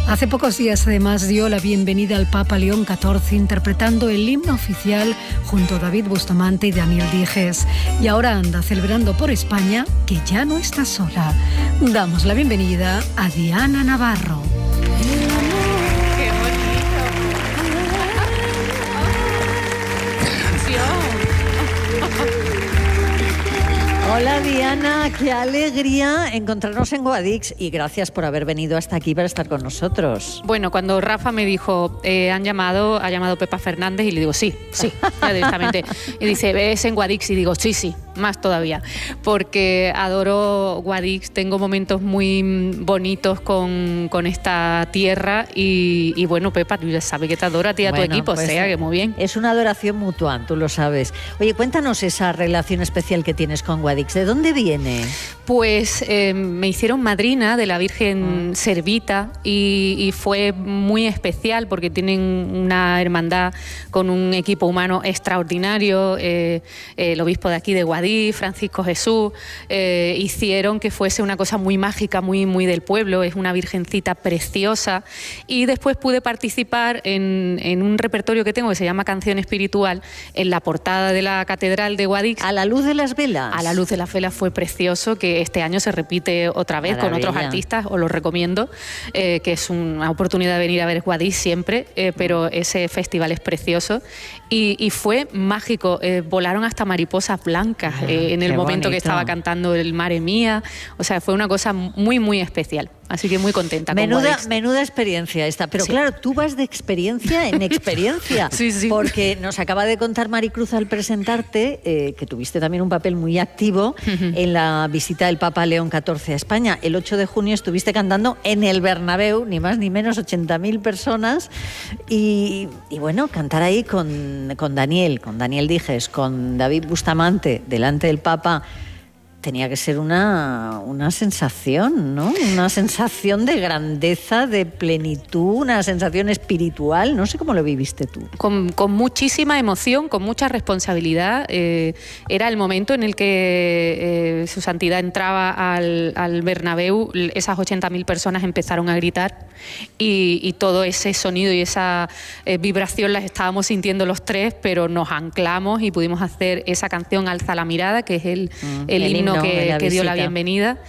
Hace pocos días además dio la bienvenida al Papa León XIV interpretando el himno oficial junto a David Bustamante y Daniel Dijes. Y ahora anda celebrando por España que ya no está sola. Damos la bienvenida a Diana Navarro. ¡Qué bonito! Hola Diana, qué alegría encontrarnos en Guadix y gracias por haber venido hasta aquí para estar con nosotros. Bueno, cuando Rafa me dijo, ha llamado Pepa Fernández y le digo, sí, ya directamente. Y dice, ¿es en Guadix? Y digo, sí, más todavía, porque adoro Guadix, tengo momentos muy bonitos con esta tierra y bueno, Pepa, tú ya sabes que te adoro a ti y a tu equipo, pues, o sea que muy bien. Es una adoración mutua, tú lo sabes. Oye, cuéntanos esa relación especial que tienes con Guadix. ¿De dónde viene? Pues me hicieron madrina de la Virgen Servita y fue muy especial porque tienen una hermandad con un equipo humano extraordinario. El obispo de aquí de Guadix, Francisco Jesús, hicieron que fuese una cosa muy mágica, muy del pueblo. Es una virgencita preciosa. Y después pude participar en un repertorio que tengo que se llama Canción Espiritual en la portada de la Catedral de Guadix. ¿A la luz de las velas? A la luz de las velas fue precioso, que este año se repite otra vez con otros artistas, os lo recomiendo, que es una oportunidad de venir a ver Guadix siempre, pero ese festival es precioso y fue mágico, volaron hasta mariposas blancas en el momento bonito que estaba cantando el Mare Mía, o sea, fue una cosa muy especial. Así que muy contenta con Guadix. Menuda experiencia esta. Pero sí, claro, tú vas de experiencia en experiencia. Sí. Porque nos acaba de contar Maricruz al presentarte que tuviste también un papel muy activo en la visita del Papa León XIV a España. El 8 de junio estuviste cantando en el Bernabéu, ni más ni menos, 80.000 personas. Y bueno, cantar ahí con Daniel Dijes, con David Bustamante, delante del Papa, tenía que ser una sensación, ¿no? Una sensación de grandeza, de plenitud, una sensación espiritual. No sé cómo lo viviste tú. Con muchísima emoción, con mucha responsabilidad. Era el momento en el que Su Santidad entraba al Bernabéu, esas 80.000 personas empezaron a gritar y todo ese sonido y esa vibración las estábamos sintiendo los tres, pero nos anclamos y pudimos hacer esa canción Alza la mirada, que es el himno que dio la bienvenida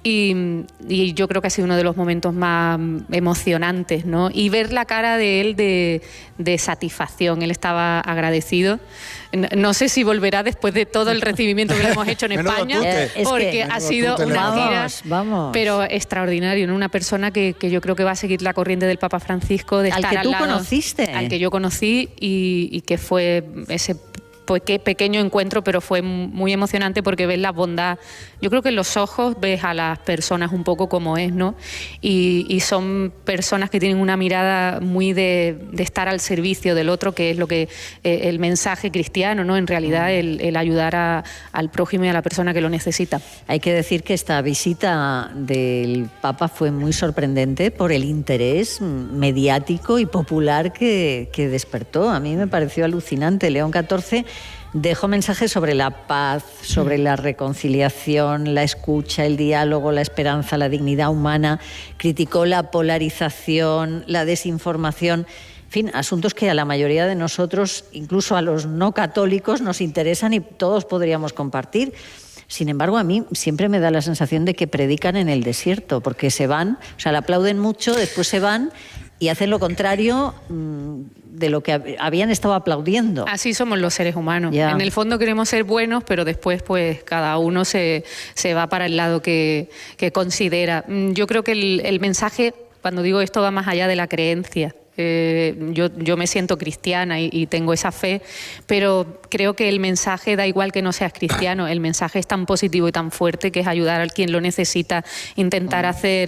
y yo creo que ha sido uno de los momentos más emocionantes, ¿no? Y ver la cara de él de satisfacción, él estaba agradecido. No sé si volverá después de todo el recibimiento que le hemos hecho en España, porque ha sido una gira, pero extraordinario, ¿no? Una persona que yo creo que va a seguir la corriente del Papa Francisco, de estar al lado, conociste, al que yo conocí y que fue ese pequeño encuentro, pero fue muy emocionante porque ves la bondad. Yo creo que en los ojos ves a las personas un poco como es, ¿no? Y son personas que tienen una mirada muy de estar al servicio del otro, que es lo que el mensaje cristiano, ¿no? En realidad el ayudar al prójimo y a la persona que lo necesita. Hay que decir que esta visita del Papa fue muy sorprendente por el interés mediático y popular que despertó. A mí me pareció alucinante. León XIV dejó mensajes sobre la paz, sobre la reconciliación, la escucha, el diálogo, la esperanza, la dignidad humana. Criticó la polarización, la desinformación. En fin, asuntos que a la mayoría de nosotros, incluso a los no católicos, nos interesan y todos podríamos compartir. Sin embargo, a mí siempre me da la sensación de que predican en el desierto, porque se van, o sea, le aplauden mucho, después se van y hacen lo contrario de lo que habían estado aplaudiendo. Así somos los seres humanos. Ya. En el fondo queremos ser buenos, pero después pues cada uno se va para el lado que considera. Yo creo que el mensaje, cuando digo esto, va más allá de la creencia. Yo me siento cristiana y tengo esa fe, pero creo que el mensaje da igual que no seas cristiano, el mensaje es tan positivo y tan fuerte que es ayudar a quien lo necesita, intentar hacer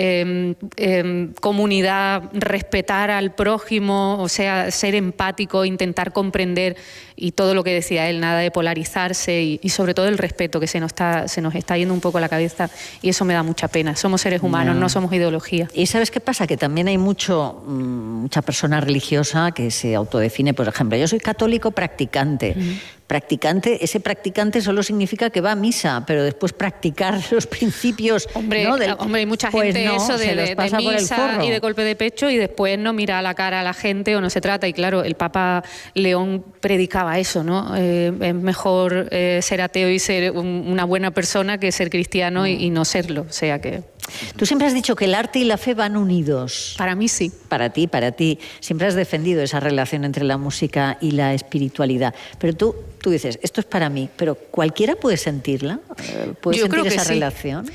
comunidad, respetar al prójimo, o sea, ser empático, intentar comprender, y todo lo que decía él, nada de polarizarse y sobre todo el respeto, que se nos está yendo un poco a la cabeza, y eso me da mucha pena. Somos seres humanos, no somos ideología. ¿Y sabes qué pasa? Que también hay mucha persona religiosa que se autodefine, por ejemplo, yo soy católico practicante. practicante, ese practicante solo significa que va a misa, pero después practicar los principios... Hombre, ¿no? hay mucha pues gente no, eso de misa y de golpe de pecho y después no mira a la cara a la gente o no se trata. Y claro, el Papa León predicaba eso, ¿no? Es mejor ser ateo y ser una buena persona que ser cristiano y no serlo. O sea que... Tú siempre has dicho que el arte y la fe van unidos. Para mí sí. Para ti. Siempre has defendido esa relación entre la música y la espiritualidad. Pero tú dices, esto es para mí, pero ¿cualquiera puede sentirla? ¿Puede sentir esa relación?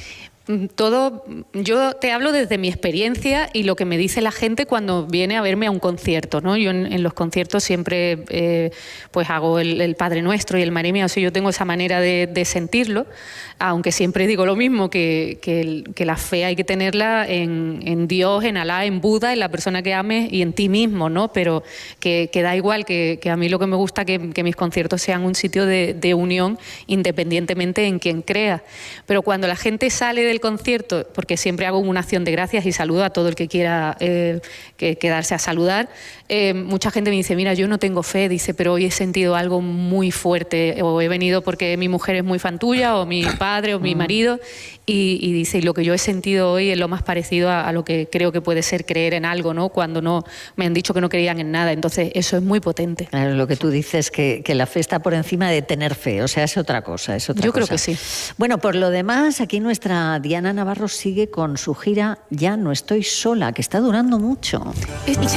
Yo te hablo desde mi experiencia y lo que me dice la gente cuando viene a verme a un concierto, ¿no? Yo en los conciertos siempre pues hago el Padre Nuestro y el María Mía, o sea, yo tengo esa manera de sentirlo, aunque siempre digo lo mismo, que la fe hay que tenerla en Dios, en Alá, en Buda, en la persona que ames y en ti mismo, ¿no? Pero que da igual, que a mí lo que me gusta que mis conciertos sean un sitio de unión independientemente en quien crea. Pero cuando la gente sale del concierto, porque siempre hago una acción de gracias y saludo a todo el que quiera quedarse a saludar, mucha gente me dice, mira, yo no tengo fe, dice, pero hoy he sentido algo muy fuerte, o he venido porque mi mujer es muy fan tuya, o mi padre, o mi marido, y dice, y lo que yo he sentido hoy es lo más parecido a lo que creo que puede ser creer en algo, ¿no? Cuando no me han dicho que no creían en nada, entonces eso es muy potente. Claro, lo que tú dices, que la fe está por encima de tener fe, o sea, es otra cosa, Yo creo que sí. Bueno, por lo demás, aquí nuestra Diana Navarro sigue con su gira Ya no estoy sola, que está durando mucho.